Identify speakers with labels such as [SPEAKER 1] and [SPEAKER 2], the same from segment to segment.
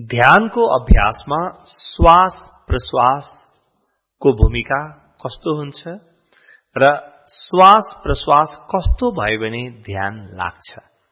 [SPEAKER 1] ध्यानको अभ्यासमा श्वास प्रश्वासको भूमिका कस्तो हुन्छ र श्वास प्रश्वास कस्तो भयो भने ध्यान लाग्छ।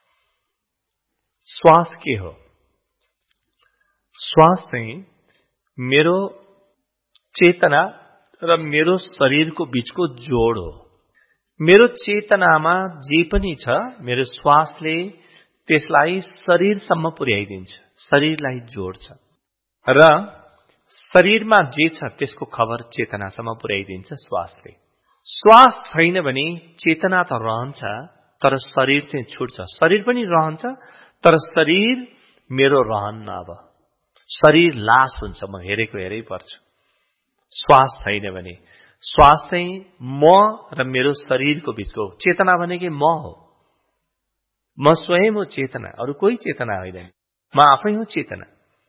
[SPEAKER 1] श्वास के हो? श्वास चाहिँ मेरो चेतना र मेरो शरीरको बीचको जोड हो। मेरो चेतनामा जे पनि छ मेरो श्वासले त्यसलाई शरीरसम्म पुर्याइदिन्छ, शरीरलाई जोड्छ र शरीरमा जे छ त्यसको खबर चेतनासम्म पुर्याइदिन्छ श्वासले। श्वास छैन भने चेतना त रहन्छ तर शरीर चाहिँ छुट्छ। शरीर पनि रहन्छ तर शरीर मेरो रहन्न। अब शरीर लास हुन्छ, म हेरेको हेरै पर्छु। श्वास छैन भने श्वास चाहिँ म र मेरो शरीरको बीचको चेतना भनेकै म हो। म स्वयं हो चेतना, अरू कोही चेतना होइन। म आफै हो चेतना।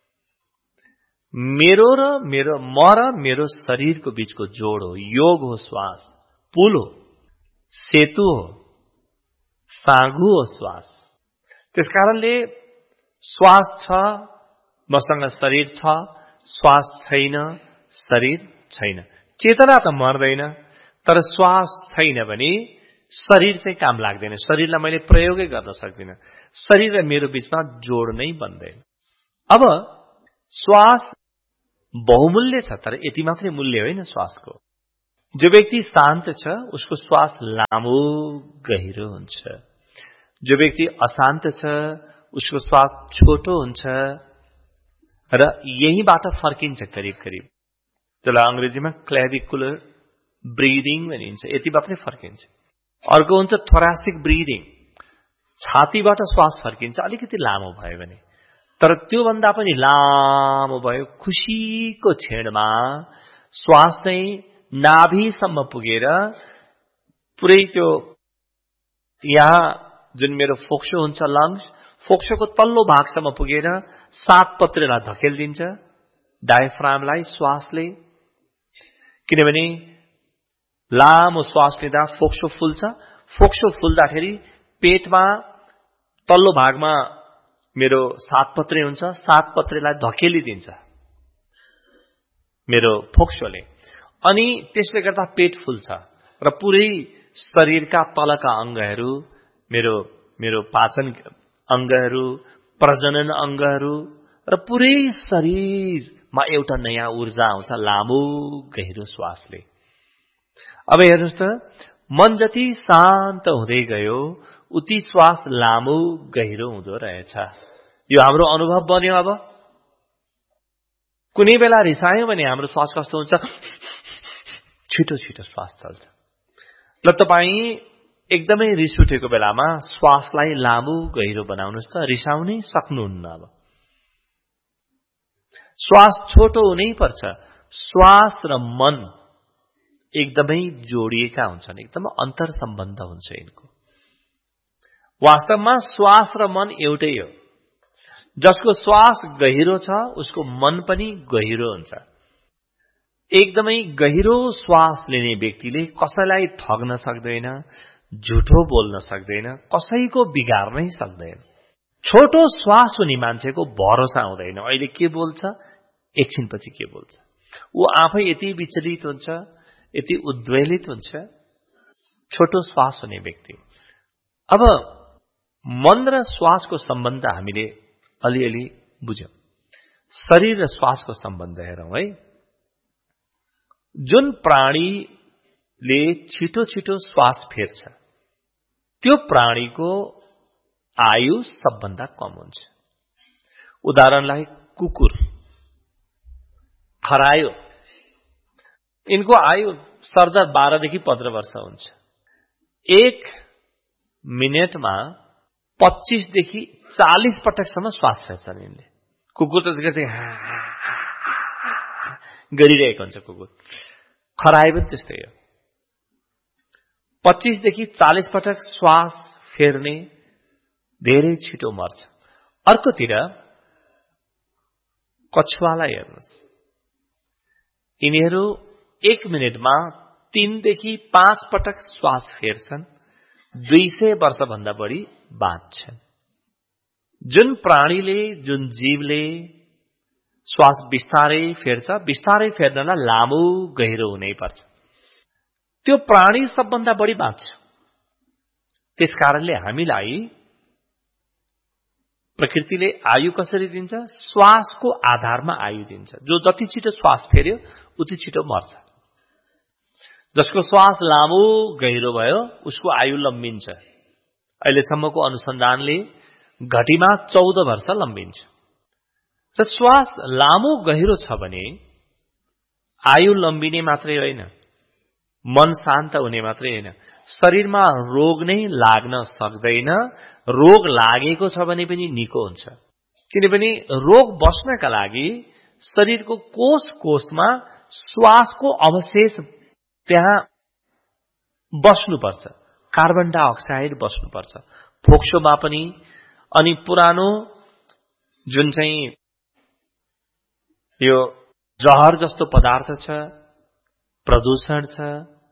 [SPEAKER 1] मेरो र मेरो शरीरको बीचको जोड हो, योग हो श्वास, पुल हो, सेतु हो, साँघु हो श्वास। त्यसकारणले श्वास छ, मसँग शरीर छ, श्वास छैन, शरीर छैन। चेतना त मर्दैन तर श्वास छैन भने शरीर चाहिँ काम लाग्दैन। शरीरलाई मैले प्रयोगै गर्न सक्दिनँ। शरीर र मेरो बीचमा जोड नै बन्दैन। अब श्वास बहुमूल्य छ तर यति मात्रै मूल्य होइन श्वासको। जो व्यक्ति शान्त छ उसको श्वास लामो गहिरो हुन्छ। जो व्यक्ति अशान्त छ उसको श्वास छोटो हुन्छ र यहीबाट फर्किन्छ करिब करिब। त्यसलाई अंग्रेजीमा क्लेविकुलर ब्रिदिङ भनिन्छ। यति मात्रै फर्किन्छ। अर्को हुन्छ थोरासिक ब्रिदिङ। छातीबाट श्वास फर्किन्छ अलिकति लामो भयो भने, तर त्यो भन्दा पनि लामो भयो। खुशीको क्षणमा श्वास चाहिँ नाभिसम्म पुगेर पुरै त्यो यहाँ जुन मेरो फोक्सो हुन्छ लङ्स, फोक्सोको तल्लो भागसम्म पुगेर सातपत्रेलाई धकेलिदिन्छ डायफ्रामलाई श्वासले। किनभने लामो श्वास लिँदा फोक्सो फुल्छ। फोक्सो फुल्दाखेरि पेटमा तल्लो भागमा मेरो सातपत्रे हुन्छ, सातपत्रेलाई धकेलिदिन्छ मेरो फोक्सोले। अनि त्यसले गर्दा पेट फुल्छ र पुरै शरीरका तलका अंगहरू, मेरो पाचन अंगहरू, प्रजनन अंगहरू र पुरै शरीरमा एउटा नयाँ ऊर्जा आउँछ लामो गहिरो श्वासले। अब हेर्नुस् त, मन जति शान्त हुँदै गयो उति श्वास लामो गहिरो हुँदो रहेछ। यो हाम्रो अनुभव बन्यो। अब कुनै बेला रिसायौं भने हाम्रो श्वास कस्तो हुन्छ? छिटो छिटो श्वास चल्छ। ल तपाईँ एकदमै रिस उठेको बेलामा श्वासलाई लामो गहिरो बनाउनुस् त, रिसाउनै सक्नुहुन्न। अब श्वास छोटो हुनै पर्छ। श्वास र मन एकदमै जोडिएका हुन्छन्, एकदमै अन्तर सम्बन्ध हुन्छ यिनको। वास्तवमा श्वास र मन एउटै हो। जसको श्वास गहिरो छ उसको मन पनि गहिरो हुन्छ। एकदमै गहिरो श्वास लिने व्यक्तिले कसैलाई ठग्न सक्दैन, झुठो बोल्न सक्दैन, कसैको बिगार्नै सक्दैन। छोटो श्वास हुने मान्छेको भरोसा हुँदैन। अहिले के बोल्छ, एकछिनपछि के बोल्छ। ऊ आफै यति विचलित हुन्छ, यति उद्वेलित हुन्छ। छोटो श्वास हुने व्यक्ति। अब मन र श्वासको सम्बन्ध हामीले अलिअलि बुझ्यौं। शरीर र श्वासको सम्बन्ध हेरौं है। जुन प्राणीले छिटो छिटो श्वास फेर्छ त्यो प्राणीको आयु सबभन्दा कम हुन्छ। उदाहरणलाई कुकुर, खरायो, यिनको आयु सरदर 12 देखि 15 वर्ष हुन्छ। 1 मिनेटमा 25 देखि 40 पटकसम्म श्वास फेर्छन् यिनले। कुकुर त गरिरहेको हुन्छ कुकुर। खरायो पनि त्यस्तै हो। 25 देखि 40 पटक श्वास फेर्ने, धेरै छिटो मर्छ। अर्कोतिर कछुवालाई हेर्नुहोस्। यिनीहरू 1 मिनेटमा 3 देखि 5 पटक श्वास फेर्छन्। 200 वर्षभन्दा बढी बाँच्छन्। जुन प्राणीले, जुन जीवले श्वास बिस्तारै फेर्छ, बिस्तारै फेर्नलाई लामो गहिरो हुनै पर्छ। त्यो प्राणी सबभन्दा बढी बाँच्छ। त्यसकारणले हामीलाई प्रकृतिले आयु कसरी दिन्छ? श्वासको आधारमा आयु दिन्छ। जो जति छिटो श्वास फेर्यो उति छिटो मर्छ। जसको श्वास लामो गहिरो भयो उसको आयु लम्बिन्छ। अहिलेसम्मको अनुसन्धानले घटीमा 14 वर्ष लम्बिन्छ। र श्वास लामो गहिरो छ भने आयु लम्बिने मात्रै होइन, मन शान्त हुने मात्रै होइन, शरीरमा रोग नै लाग्न सक्दैन। रोग लागेको छ भने पनि निको हुन्छ। किनभने रोग बस्नका लागि शरीरको कोष कोषमा श्वासको अवशेष त्यहाँ बस्नुपर्छ, कार्बन डाइअक्साइड बस्नुपर्छ। फोक्सोमा पनि अनि पुरानो जुन चाहिँ यो जहर जस्तो पदार्थ छ, प्रदूषण छ,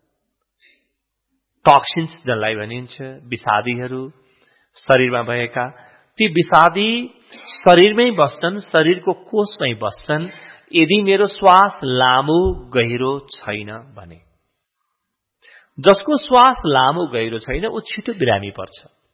[SPEAKER 1] टॉक्सिन्स जसलाई भनिन्छ, विषादीहरू शरीरमा भएका, ती विषादी शरीरमै बस्छन्, शरीरको कोषमै बस्छन्। यदि मेरो श्वास लामो गहिरो छैन भने, जसको श्वास लामो गहिरो छैन ऊ छिटो बिरामी पर्छ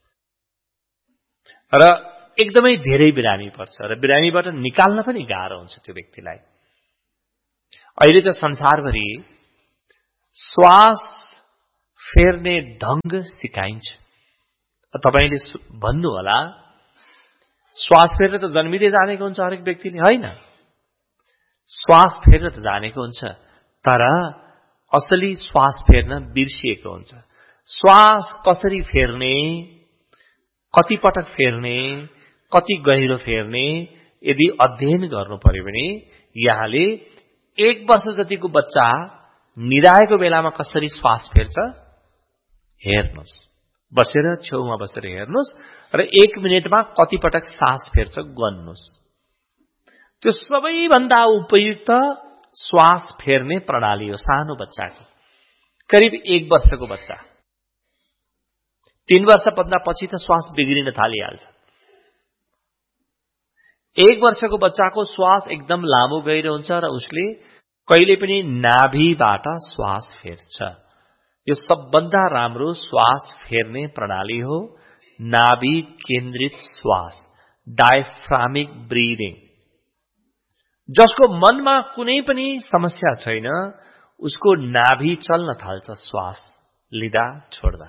[SPEAKER 1] र एकदमै धेरै बिरामी पर्छ र बिरामीबाट निकाल्न पनि गाह्रो हुन्छ त्यो व्यक्तिलाई। अहिले त संसारभरि श्वास फेर्ने ढंग सिकाइन्छ। तपाईले भन्नु होला श्वास फेर्न त जन्मिँदै जानेको हुन्छ हरेक व्यक्तिले, होइन? श्वास फेर्न त जानेको हुन्छ, तर असली श्वास फेर्न बिर्सिएको हुन्छ। श्वास कसरी फेर्ने, कति पटक फेर्ने, कति गहिरो फेर्ने यदि अध्ययन गर्नु पर्यो भने यहाँले 1 वर्ष जतिको बच्चा निदाएको बेलामा कसरी श्वास फेर्छ हेर्नुस्। बसेर छेउमा बसेर हेर्नुस् र 1 मिनेटमा कति पटक सास फेर्छ गन्नुस्। त्यो सबैभन्दा उपयुक्त श्वास फेर्ने प्रणाली हो सानो बच्चाको। करिब 1 वर्षको बच्चा, 3 वर्षभन्दा पछि त श्वास बिग्रिन थालिहाल्छ। 1 वर्षको बच्चाको श्वास एकदम लामो गहिरो हुन्छ र उसले कहिले पनि नाभिबाट श्वास फेर्छ। यो सबभन्दा राम्रो श्वास फेर्ने प्रणाली हो नाभि केन्द्रित श्वास, डायफ्रामिक ब्रीदिङ। जसको मनमा कुनै पनि समस्या छैन उसको नाभि चल्न थाल्छ श्वास लिँदा छोड्दा।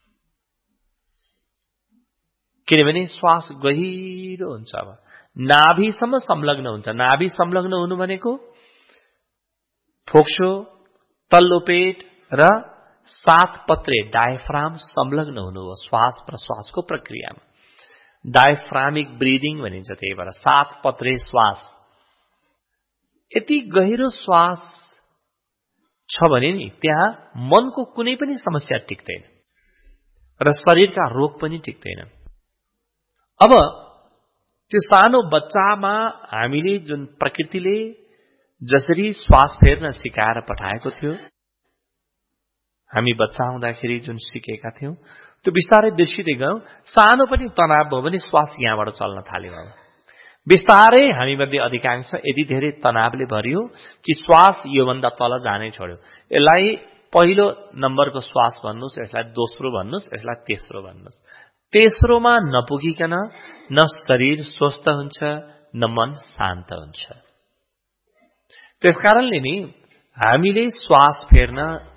[SPEAKER 1] किनभने श्वास गहिरो हुन्छ, अब नाभिसम्म संलग्न हुन्छ। नाभि संलग्न हुनु भनेको फोक्सो, तल्लो पेट र 7 पत्रे डायफ्राम संलग्न हुनु हो श्वास प्रश्वासको प्रक्रियामा। डायफ्रामिक ब्रीदिङ भनिन्छ। त्यही भएर 7 पत्रे श्वास। यति गहिरो श्वास छ भने नि त्यहाँ मनको कुनै पनि समस्या टिक्दैन र शरीरका रोग पनि टिक्दैन। अब त्यो सानो बच्चामा हामीले जुन प्रकृतिले जसरी श्वास फेर्न सिकाएर पठाएको थियो, हामी बच्चा हुँदाखेरि जुन सिकेका थियौं त्यो बिस्तारै बिर्सिदै गयौं। सानो पनि तनाव भयो भने श्वास यहाँबाट चल्न थाल्यो। अब बिस्तारै हामी मध्ये अधिकांश यदि धेरै तनावले भरियो कि श्वास योभन्दा तल जानै छोड्यो। यसलाई पहिलो नम्बरको श्वास भन्नुस्, यसलाई दोस्रो भन्नुस्, यसलाई तेस्रो भन्नुस्। तेस्रोमा नपुगिकन न शरीर स्वस्थ हुन्छ न मन शान्त हुन्छ। त्यसकारणले नि हामीले श्वास फेर्न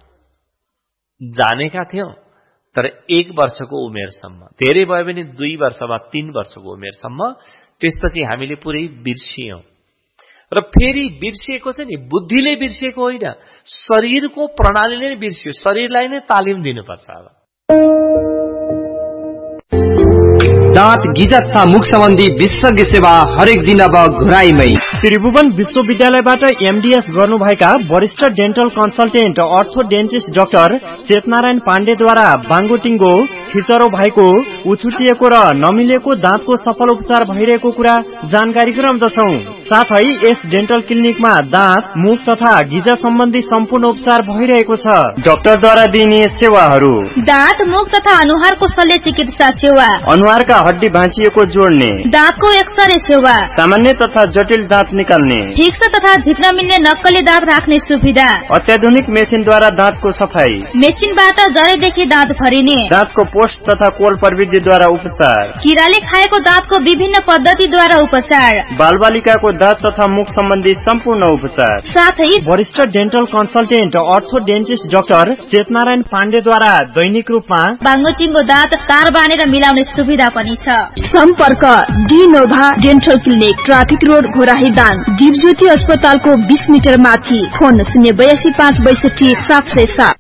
[SPEAKER 1] जानेका थियौं, तर 1 वर्षको उमेरसम्म, धेरै भयो भने 2 वर्ष वा 3 वर्षको उमेरसम्म। त्यसपछि हामीले पुरै बिर्सियौं र फेरि बिर्सिएको चाहिँ नि बुद्धिले बिर्सिएको होइन, शरीरको प्रणालीले नै बिर्सियो। शरीरलाई नै तालिम दिनुपर्छ। अब
[SPEAKER 2] दाँत गिजा तथा मुख सम्बन्धी विशेषज्ञ सेवा हरेक दिन अब घुराईमै।
[SPEAKER 3] त्रिभुवन विश्वविद्यालयबाट एमडीएस गर्नुभएका वरिष्ठ डेन्टल कन्सल्टेन्ट अर्थोडेन्टिस्ट डाक्टर चेतनारायण पाण्डेद्वारा बाङ्गोटिङ्गो, छिचरो भएको, उछुटिएको र नमिलेको दाँतको सफल उपचार भइरहेको कुरा जानकारी गराउँदछौं। साथै यस डेन्टल क्लिनिकमा दाँत, मुख तथा गिजा सम्बन्धी सम्पूर्ण उपचार भइरहेको छ। डाक्टरद्वारा दिइने सेवाहरू:
[SPEAKER 4] दाँत, मुख तथा अनुहारको शल्य चिकित्सा सेवा,
[SPEAKER 3] अनुहारका हड्डी भाँचिएको जोड्ने,
[SPEAKER 4] दाँतको एक्सरे सेवा,
[SPEAKER 3] सामान्य तथा जटिल दाँत निकाल्ने,
[SPEAKER 4] ठिक से तथा झिक्न मिल्ने नक्कली दाँत राख्ने सुविधा,
[SPEAKER 3] अत्याधुनिक मेसिनद्वारा दाँतको सफाई,
[SPEAKER 4] मेसिनबाट जडेदेखि दाँत भरिने,
[SPEAKER 3] दाँतको पोस्ट तथा कोल प्रविधिद्वारा उपचार,
[SPEAKER 4] किराले खाएको दाँतको विभिन्न पद्धतिद्वारा उपचार,
[SPEAKER 3] बालबालिकाको दाँत तथा मुख सम्बन्धी सम्पूर्ण उपचार,
[SPEAKER 4] साथै
[SPEAKER 3] वरिष्ठ डेन्टल कन्सल्टेन्ट अर्थो डेन्टिस्ट डाक्टर चेतनारायण पाण्डेद्वारा दैनिक रूपमा
[SPEAKER 4] बाङ्गोटिङ्गो दाँत तार बाँधेर मिलाउने सुविधा पनि छ।
[SPEAKER 5] सम्पर्क डिनोभा dental clinic, traffic road Ghorahi Dang, Dipjyoti अस्पतालको 20 मिटर माथि। फोन 082 562 707।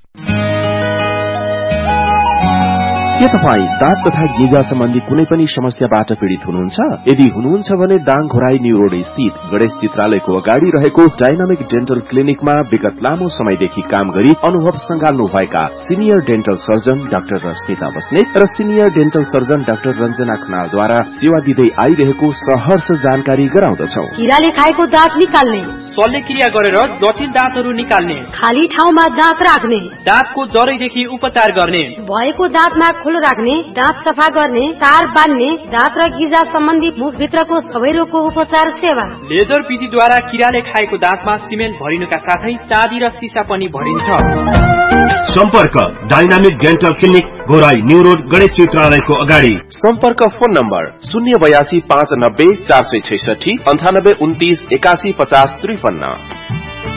[SPEAKER 6] के तपाईँ दाँत तथा गेजा सम्बन्धी कुनै पनि समस्याबाट पीड़ित हुनुहुन्छ? यदि हुनुहुन्छ भने दाङ घोराई न्यू रोड स्थित गणेश चित्रालयको अगाडि रहेको डाइनामिक डेन्टल क्लिनिकमा विगत लामो समयदेखि काम गरी अनुभव संगाल्नु भएका senior dental surgeon doctor Rashmita Basnet र senior dental surgeon doctor Ranjana खनालद्वारा सेवा दिँदै आइरहेको सहर्ष जानकारी गराउँदछौ।
[SPEAKER 7] किराले खाएको दाँत निकाल्ने,
[SPEAKER 8] शल्यक्रिया गरेर जटिल दाँतहरू निकाल्ने,
[SPEAKER 7] खाली ठाउँमा दाँत राख्ने,
[SPEAKER 8] दाँतको जरैदेखि उपचार गर्ने,
[SPEAKER 7] भएको दाँतमा खोल राख्ने, दाँत सफा गर्ने, तार बान्ने, दाँत र गिजा सम्बन्धी मुखभित्रको सबै रोगको उपचार सेवा।
[SPEAKER 8] लेजर विधिद्वारा किराले खाएको दाँतमा सिमेन्ट भरिनुका साथै चाँदी र सिसा पनि भरिन्छ।
[SPEAKER 9] सम्पर्क dynamic dental clinic, Ghorahi new road, Ganesh चित्रालयको अगाडि।
[SPEAKER 6] सम्पर्क फोन नम्बर 082 590 466 98 29 81 50 53।